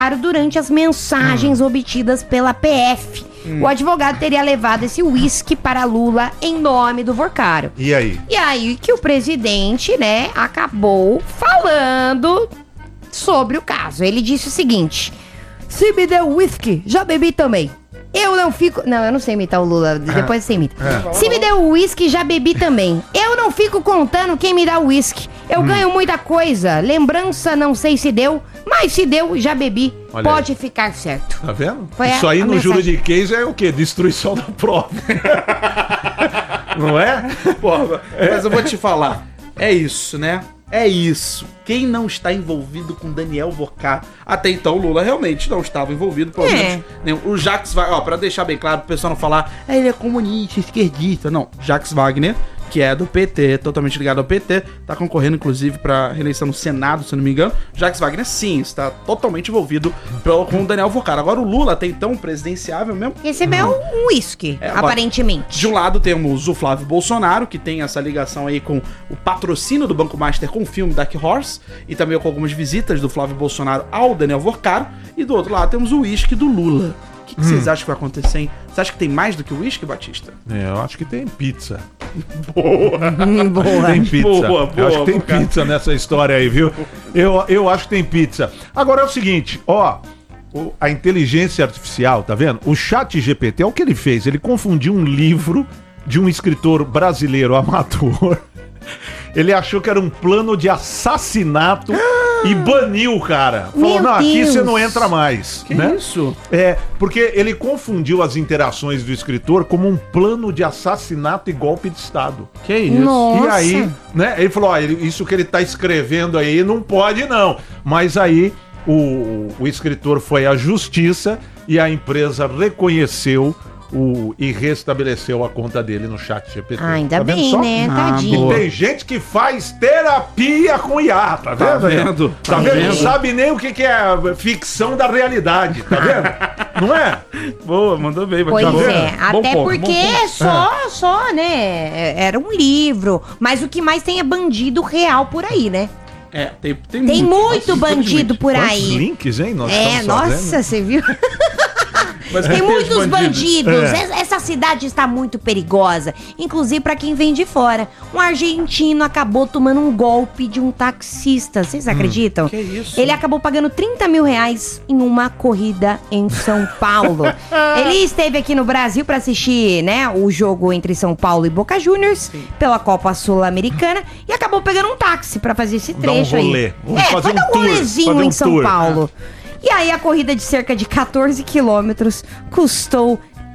durante as mensagens obtidas pela PF. O advogado teria levado esse uísque para Lula em nome do Vorcaro. E aí? E aí que o presidente, né, acabou falando sobre o caso. Ele disse o seguinte: se me deu uísque, já bebi também. Eu não fico... Não, eu não sei imitar o Lula, depois você imita. Se me deu uísque, já bebi também. Eu não fico contando quem me dá uísque. Eu ganho muita coisa. Lembrança, não sei se deu, mas se deu, já bebi. Olha Pode ficar certo. Tá vendo? Foi Isso a aí no mensagem. juridiquês é o quê? Destruição da prova. Não é? Porra, mas eu vou te falar. É isso, né? É isso. Quem não está envolvido com Daniel Vorcaro? Até então, o Lula realmente não estava envolvido, pelo menos. O Jacques Wagner, ó, pra deixar bem claro, pro pessoal não falar, ele é comunista, esquerdista. Não, Jacques Wagner, que é do PT, totalmente ligado ao PT, tá concorrendo, inclusive, pra reeleição no Senado, se não me engano. Jacques Wagner, sim, está totalmente envolvido com o Daniel Vorcaro. Agora, o Lula, até então, presidenciável mesmo, Recebeu um uísque, agora, aparentemente. de um lado temos o Flávio Bolsonaro, que tem essa ligação aí com o patrocínio do Banco Master com o filme Dark Horse, e também com algumas visitas do Flávio Bolsonaro ao Daniel Vorcaro. E do outro lado temos o uísque do Lula. O que vocês acham que vai acontecer, hein? Você acha que tem mais do que o uísque, Batista? Eu acho que tem pizza. Boa! Tem pizza. Boa, eu acho que tem cara. pizza nessa história aí, viu? Eu acho que tem pizza. Agora é o seguinte, ó, a inteligência artificial, tá vendo? O ChatGPT, é o que ele fez. Ele confundiu um livro de um escritor brasileiro amador. Ele achou que era um plano de assassinato e baniu o cara. Falou, Meu não, aqui Deus. você não entra mais. Que né? isso? É, porque ele confundiu as interações do escritor como um plano de assassinato e golpe de Estado. Que isso? Nossa. E aí, né, ele falou, ó, isso que ele tá escrevendo aí não pode não. Mas aí o escritor foi à justiça e a empresa reconheceu e restabeleceu a conta dele no ChatGPT. Ainda Tá vendo bem, só? né? Ah, Tadinho. boa. Tem gente que faz terapia com IA, tá vendo? Tá vendo? Tá vendo? Não sabe nem o que é ficção da realidade, tá vendo? Não é? Boa, mandou bem. Pois Batista. é, Bom até ponto, porque bom ponto. só, né, era um livro, mas o que mais tem é bandido real por aí, né? É, tem Tem muito bandido por Quantos aí. links, hein? Nós É, estamos nossa, fazendo? você viu? Mas Tem cadê os muitos bandidos. É. Essa cidade está muito perigosa. Inclusive pra quem vem de fora. Um argentino acabou tomando um golpe de um taxista. Vocês acreditam? Que isso? Ele acabou pagando 30 mil reais em uma corrida em São Paulo. Ele esteve aqui no Brasil pra assistir, né, o jogo entre São Paulo e Boca Juniors pela Copa Sul-Americana e acabou pegando um táxi pra fazer esse Dar um trecho rolê. aí. Vamos fazer foi um dar um tour, rolezinho fazer um em São tour. Paulo. E aí a corrida de cerca de 14 quilômetros custou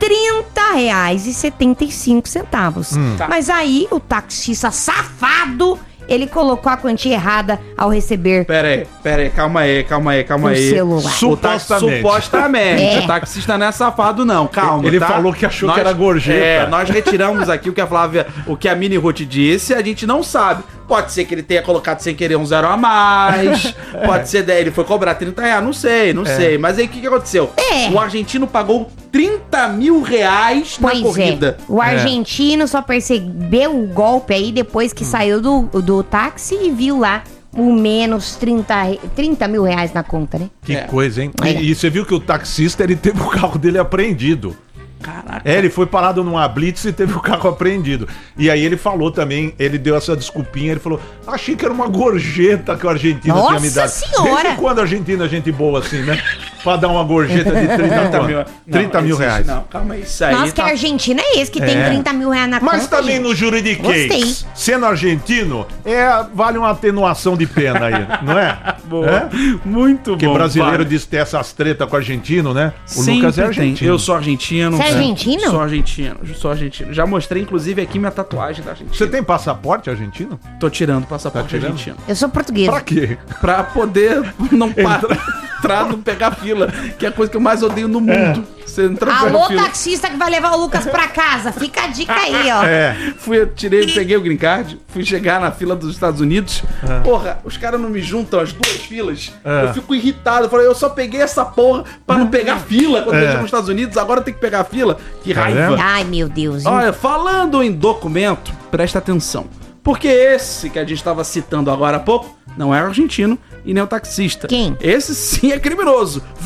R$30,75. Tá. Mas aí o taxista safado, ele colocou a quantia errada ao receber Pera aí, calma aí. o celular. Supostamente. É. O taxista não é safado, não. Calma, Ele tá? falou que achou que era gorjeta. É, nós retiramos aqui o que a Mini Ruth disse, a gente não sabe. Pode ser que ele tenha colocado sem querer um zero a mais. Pode ser daí, ele foi cobrar R$30, não sei. Mas aí o que aconteceu? É. O argentino pagou R$30 mil na Pois corrida. é, o argentino só percebeu o golpe aí depois que saiu do táxi e viu lá o menos 30 mil reais na conta, né? Que É. coisa, hein? É. E você viu que o taxista, ele teve o carro dele apreendido. Caraca. É, ele foi parado numa blitz e teve o carro apreendido. E aí ele falou também, ele deu essa desculpinha, ele falou, achei que era uma gorjeta que o argentino tinha me Nossa dado. Senhora! Desde quando a Argentina é gente boa assim, né? Pra dar uma gorjeta de 30 mil reais. Não, calma aí. Isso aí Nossa, que tá... Argentina é esse que tem 30 mil reais na Mas conta, também gente? no juridiquês, Gostei. sendo argentino, vale uma atenuação de pena aí, não é? Boa. É? Muito Porque bom. brasileiro vale. diz ter essas tretas com argentino, né? O Sempre Lucas é tem. argentino. Eu sou argentino. Você é argentino? Sou argentino. Já mostrei, inclusive, aqui minha tatuagem da Argentina. Você tem passaporte argentino? Tô tirando o passaporte Tá tirando? argentino. Eu sou portuguesa. Pra quê? Pra poder não entrar, não pegar fila. Que é a coisa que eu mais odeio no mundo. Você entra no Alô, fila. taxista que vai levar o Lucas pra casa. Fica a dica aí, ó. Peguei o green card, fui chegar na fila dos Estados Unidos. Porra, os caras não me juntam as duas filas. Eu fico irritado. Eu falei, eu só peguei essa porra pra não pegar fila quando eu chego nos Estados Unidos. Agora tem que pegar a fila. Que Tá raiva. vendo? Ai, meu Deus. Olha, falando em documento, presta atenção. Porque esse que a gente estava citando agora há pouco não é argentino e nem o taxista. Quem? Esse sim é criminoso.